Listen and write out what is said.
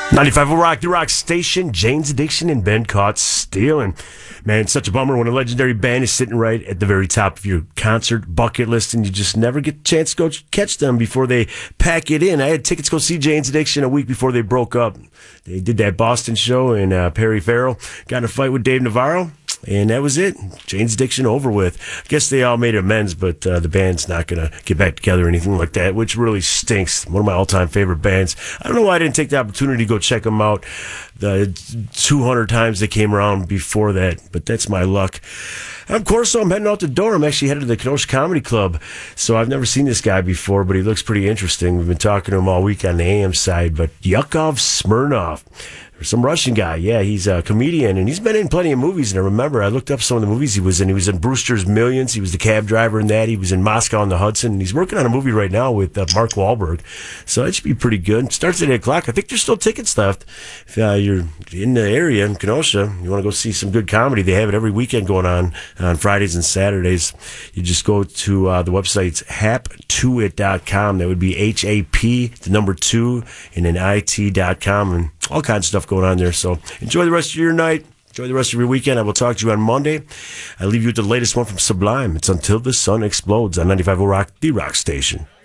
95 Rock, the rock station, Jane's Addiction and Ben Caught Stealing. Man, it's such a bummer when a legendary band is sitting right at the very top of your concert bucket list and you just never get a chance to go catch them before they pack it in. I had tickets to go see Jane's Addiction a week before they broke up. They did that Boston show and Perry Farrell got in a fight with Dave Navarro. And that was it. Jane's Addiction over with. I guess they all made amends, but the band's not going to get back together or anything like that, which really stinks. One of my all-time favorite bands. I don't know why I didn't take the opportunity to go check them out the 200 times they came around before that, but that's my luck. Of course, I'm heading out the door. I'm actually headed to the Kenosha Comedy Club, so I've never seen this guy before, but he looks pretty interesting. We've been talking to him all week on the AM side, but Yakov Smirnoff. Some Russian guy, yeah, he's a comedian, and he's been in plenty of movies, and I remember I looked up some of the movies he was in. He was in Brewster's Millions, he was the cab driver in that, he was in Moscow on the Hudson, and he's working on a movie right now with Mark Wahlberg, so that should be pretty good. Starts at 8 o'clock. I think there's still tickets left. If you're in the area in Kenosha, you want to go see some good comedy, they have it every weekend going on Fridays and Saturdays. You just go to the website's haptoit.com. That would be HAP, the number 2, and then IT.com, and all kinds of stuff going on there. So enjoy the rest of your night. Enjoy the rest of your weekend. I will talk to you on Monday. I leave you with the latest one from Sublime. It's Until the Sun Explodes on 95 Rock, the rock station.